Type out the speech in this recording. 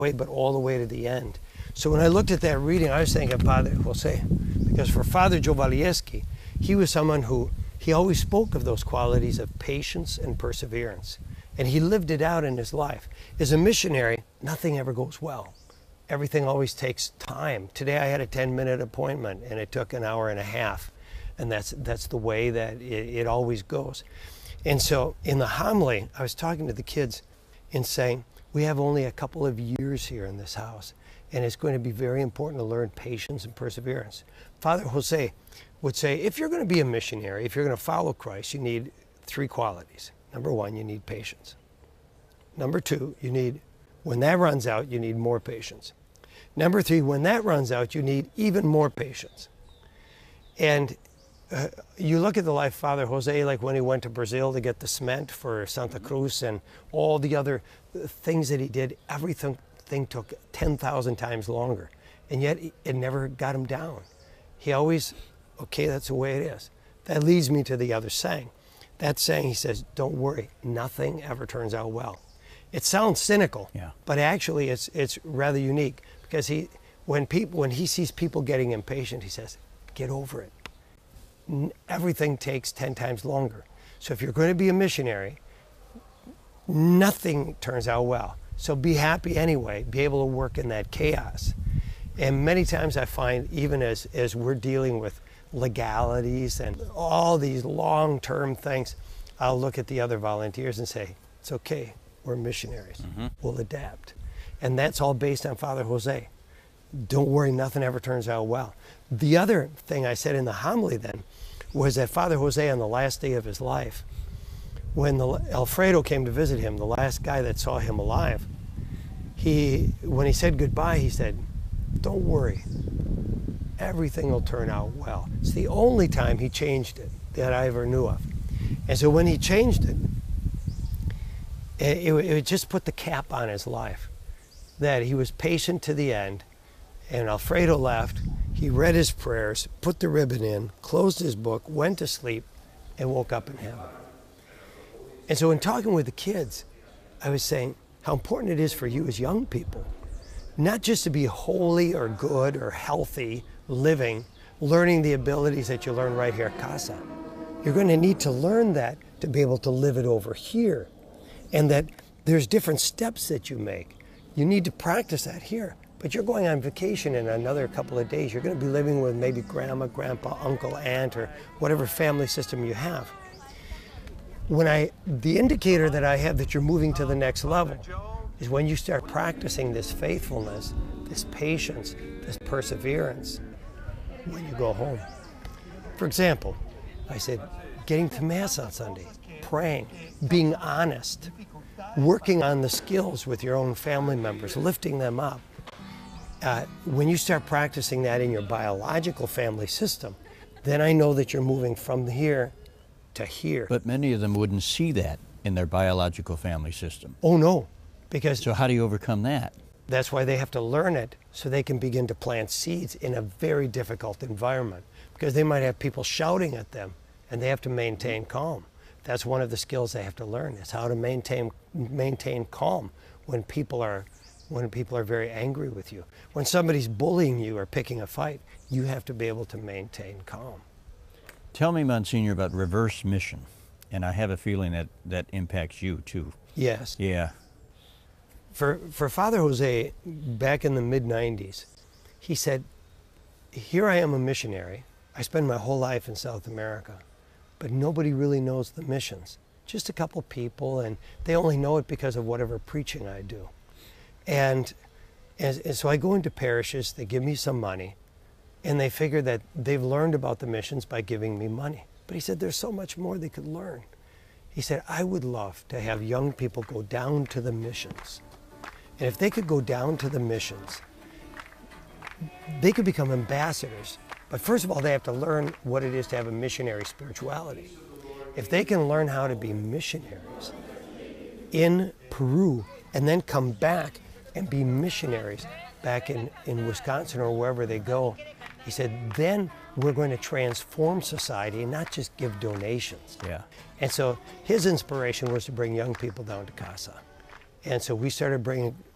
way, but all the way to the end. So when I looked at that reading, I was thinking Father Jose, because for Father Joe Walieski, he was someone who, he always spoke of those qualities of patience and perseverance. And he lived it out in his life. As a missionary, nothing ever goes well. Everything always takes time. Today I had a 10-minute appointment and it took an hour and a half. And that's the way that it always goes. And so in the homily, I was talking to the kids and saying, we have only a couple of years here in this house, and it's going to be very important to learn patience and perseverance. Father Jose would say, if you're going to be a missionary, if you're going to follow Christ, you need 3 qualities. Number 1, you need patience. Number 2, you need, when that runs out, you need more patience. Number 3, when that runs out, you need even more patience. And you look at the life of Father Jose, like when he went to Brazil to get the cement for Santa Cruz and all the other things that he did, everything took 10,000 times longer. And yet it never got him down. He always, okay, that's the way it is. That leads me to the other saying. That saying, he says, don't worry, nothing ever turns out well. It sounds cynical, but actually it's rather unique, because when he sees people getting impatient, he says, get over it. Everything takes 10 times longer. So if you're going to be a missionary, nothing turns out well. So be happy anyway, be able to work in that chaos. And many times I find, even as we're dealing with legalities and all these long-term things, I'll look at the other volunteers and say, it's okay, we're missionaries, we'll adapt. And that's all based on Father Jose. Don't worry, nothing ever turns out well. The other thing I said in the homily then was that Father Jose, on the last day of his life, when Alfredo came to visit him, the last guy that saw him alive, when he said goodbye, he said, don't worry, everything will turn out well. It's the only time he changed it that I ever knew of. And so when he changed it, it just put the cap on his life, that he was patient to the end. And Alfredo left, he read his prayers, put the ribbon in, closed his book, went to sleep, and woke up in heaven. And so in talking with the kids, I was saying how important it is for you as young people, not just to be holy or good or healthy, living, learning the abilities that you learn right here at Casa. You're going to need to learn that to be able to live it over here. And that there's different steps that you make. You need to practice that here. But you're going on vacation in another couple of days. You're going to be living with maybe grandma, grandpa, uncle, aunt, or whatever family system you have. The indicator that I have that you're moving to the next level is when you start practicing this faithfulness, this patience, this perseverance when you go home. For example, I said, getting to Mass on Sunday, praying, being honest, working on the skills with your own family members, lifting them up. When you start practicing that in your biological family system, then I know that you're moving from here to here. But many of them wouldn't see that in their biological family system. Oh no, because... So how do you overcome that? That's why they have to learn it, so they can begin to plant seeds in a very difficult environment, because they might have people shouting at them and they have to maintain calm. That's one of the skills they have to learn, is how to maintain calm when people are very angry with you. When somebody's bullying you or picking a fight, you have to be able to maintain calm. Tell me, Monsignor, about reverse mission. And I have a feeling that impacts you too. Yes. Yeah. For Father Jose, back in the mid-90s, he said, here I am a missionary. I spend my whole life in South America, but nobody really knows the missions. Just a couple people, and they only know it because of whatever preaching I do. And so I go into parishes, they give me some money, and they figure that they've learned about the missions by giving me money. But he said there's so much more they could learn. He said, I would love to have young people go down to the missions. And if they could go down to the missions, they could become ambassadors. But first of all, they have to learn what it is to have a missionary spirituality. If they can learn how to be missionaries in Peru and then come back and be missionaries back in Wisconsin or wherever they go, he said, then we're going to transform society and not just give donations. Yeah. And so his inspiration was to bring young people down to Casa. And so we started bringing